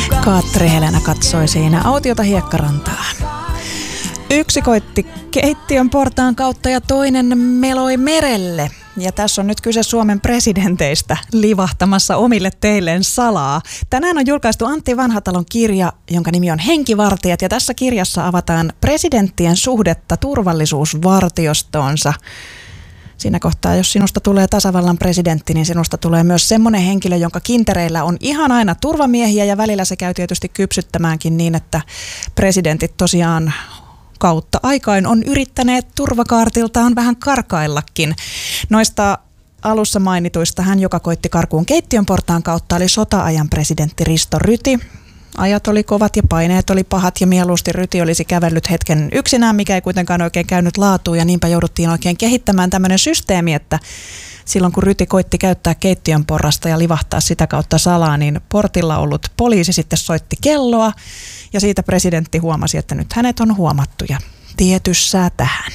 Katri Helena katsoi siinä autiota hiekkarantaa. Yksi koitti keittiön portaan kautta ja toinen meloi merelle. Ja tässä on nyt kyse Suomen presidenteistä livahtamassa omille teilleen salaa. Tänään on julkaistu Antti Vanhatalon kirja, jonka nimi on Henkivartijat. Ja tässä kirjassa avataan presidenttien suhdetta turvallisuusvartiostoonsa. Siinä kohtaa, jos sinusta tulee tasavallan presidentti, niin sinusta tulee myös semmoinen henkilö, jonka kintereillä on ihan aina turvamiehiä. Ja välillä se käy tietysti kypsyttämäänkin niin, että presidentit tosiaan kautta aikain on yrittäneet turvakaartiltaan vähän karkaillakin. Noista alussa mainituista hän, joka koitti karkuun keittiön portaan kautta, oli sota-ajan presidentti Risto Ryti. Ajat oli kovat ja paineet oli pahat ja mieluusti Ryti olisi kävellyt hetken yksinään, mikä ei kuitenkaan oikein käynyt laatuun ja niinpä jouduttiin oikein kehittämään tämmöinen systeemi, että silloin kun Ryti koitti käyttää keittiön porrasta ja livahtaa sitä kautta salaa, niin portilla ollut poliisi sitten soitti kelloa ja siitä presidentti huomasi, että nyt hänet on huomattu ja tietyssää tähän.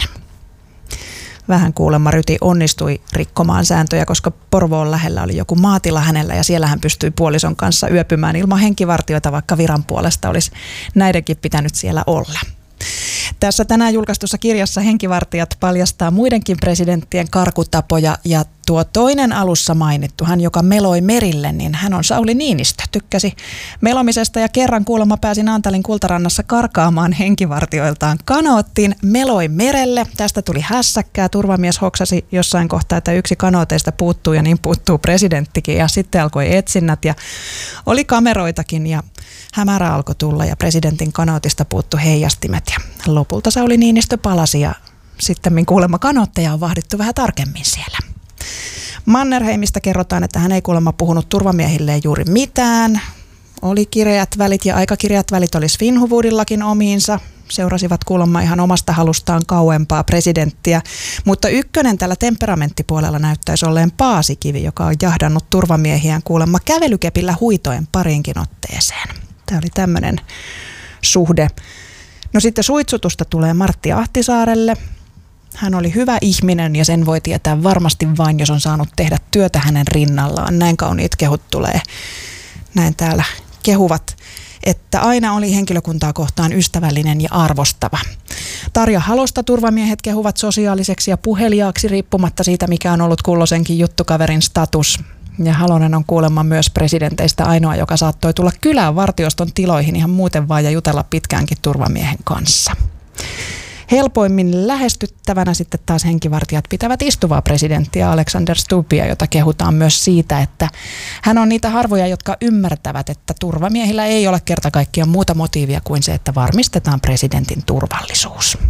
Vähän kuulemma Ryti onnistui rikkomaan sääntöjä, koska Porvoon lähellä oli joku maatila hänellä ja siellä hän pystyi puolison kanssa yöpymään ilman henkivartioita, vaikka viran puolesta olisi näidenkin pitänyt siellä olla. Tässä tänään julkaistussa kirjassa Henkivartijat paljastaa muidenkin presidenttien karkutapoja ja tuo toinen alussa mainittu, hän joka meloi merille, niin hän on Sauli Niinistö. Tykkäsi melomisesta ja kerran kuulemma pääsi Naantalin Kultarannassa karkaamaan henkivartioiltaan kanoottiin, meloi merelle. Tästä tuli hässäkkää, turvamies hoksasi jossain kohtaa, että yksi kanooteista puuttuu ja niin puuttuu presidenttikin ja sitten alkoi etsinnät ja oli kameroitakin ja hämärä alkoi tulla ja presidentin kanootista puuttui heijastimet ja lopulta Sauli Niinistö palasi ja sitten kuulemma kanootteja on vahdittu vähän tarkemmin siellä. Mannerheimista kerrotaan, että hän ei kuulemma puhunut turvamiehilleen juuri mitään. Oli kireät välit ja aika kireät välit oli Svinhuvudillakin omiinsa. Seurasivat kuulemma ihan omasta halustaan kauempaa presidenttiä. Mutta ykkönen tällä temperamenttipuolella näyttäisi olleen Paasikivi, joka on jahdannut turvamiehiään kuulemma kävelykepillä huitoen pariinkin otteeseen. Tämä oli tämmöinen suhde. No sitten suitsutusta tulee Martti Ahtisaarelle. Hän oli hyvä ihminen ja sen voi tietää varmasti vain, jos on saanut tehdä työtä hänen rinnallaan. Näin kauniit kehut tulee. Näin täällä kehuvat, että aina oli henkilökuntaa kohtaan ystävällinen ja arvostava. Tarja Halosta turvamiehet kehuvat sosiaaliseksi ja puheliaaksi riippumatta siitä, mikä on ollut kulloisenkin juttukaverin status. Ja Halonen on kuulemma myös presidenteistä ainoa, joka saattoi tulla kylään vartioston tiloihin ihan muuten vaan ja jutella pitkäänkin turvamiehen kanssa. Helpoimmin lähestyttävänä sitten taas henkivartijat pitävät istuvaa presidenttiä Alexander Stubbia, jota kehutaan myös siitä, että hän on niitä harvoja, jotka ymmärtävät, että turvamiehillä ei ole kerta kaikkiaan muuta motiivia kuin se, että varmistetaan presidentin turvallisuus.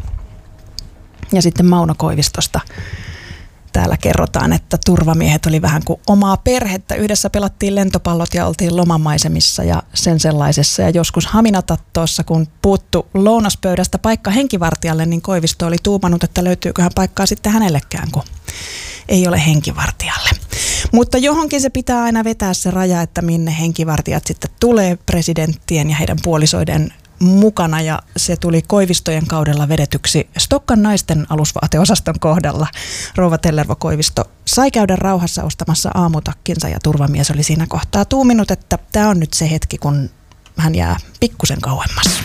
Ja sitten Mauno Koivistosta täällä kerrotaan, että turvamiehet oli vähän kuin omaa perhettä. Yhdessä pelattiin lentopallot ja oltiin lomamaisemissa ja sen sellaisessa. Ja joskus haminatattoossa, kun puuttu lounaspöydästä paikka henkivartijalle, niin Koivisto oli tuumannut, että löytyyköhän paikkaa sitten hänellekään, kun ei ole henkivartijalle. Mutta johonkin se pitää aina vetää se raja, että minne henkivartijat sitten tulee presidenttien ja heidän puolisoiden mukana, ja se tuli Koivistojen kaudella vedetyksi Stokkan naisten alusvaateosaston kohdalla. Rouva Tellervo Koivisto sai käydä rauhassa ostamassa aamutakkinsa ja turvamies oli siinä kohtaa tuuminut, että tämä on nyt se hetki, kun hän jää pikkusen kauemmas.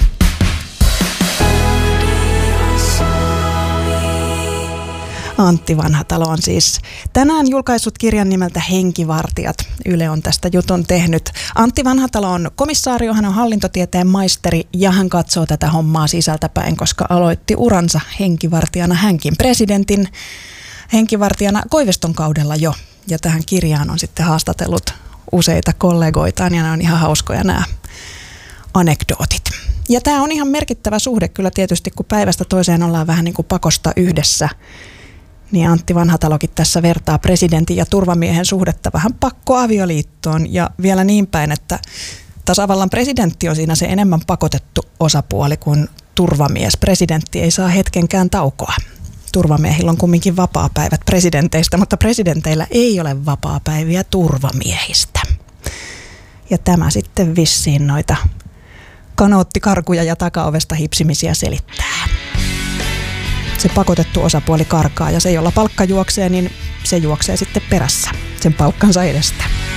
Antti Vanhatalo on siis tänään julkaissut kirjan nimeltä Henkivartijat. Yle on tästä jutun tehnyt. Antti Vanhatalo on komissaario, hän on hallintotieteen maisteri ja hän katsoo tätä hommaa sisältäpäin, koska aloitti uransa henkivartijana hänkin presidentin henkivartijana Koiviston kaudella jo. Ja tähän kirjaan on sitten haastatellut useita kollegoitaan ja nämä on ihan hauskoja nämä anekdootit. Ja tämä on ihan merkittävä suhde kyllä tietysti, kun päivästä toiseen ollaan vähän niin kuin pakosta yhdessä. Niin Antti Vanhatalokin tässä vertaa presidentin ja turvamiehen suhdetta vähän pakkoavioliittoon ja vielä niin päin, että tasavallan presidentti on siinä se enemmän pakotettu osapuoli kuin turvamies. Presidentti ei saa hetkenkään taukoa. Turvamiehillä on kumminkin vapaapäivät presidenteistä, mutta presidenteillä ei ole vapaapäiviä turvamiehistä. Ja tämä sitten vissiin noita kanoottikarkuja ja takaovesta hipsimisiä selittää. Se pakotettu osapuoli karkaa ja se, jolla palkka juoksee, niin se juoksee sitten perässä sen paukkansa edestä.